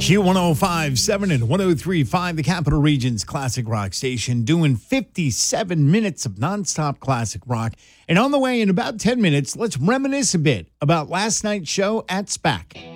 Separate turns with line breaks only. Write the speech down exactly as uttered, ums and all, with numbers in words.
Q one oh five point seven and one oh three point five, the Capital Region's classic rock station, doing fifty-seven minutes of nonstop classic rock. And on the way in about ten minutes, let's reminisce a bit about last night's show at SPAC.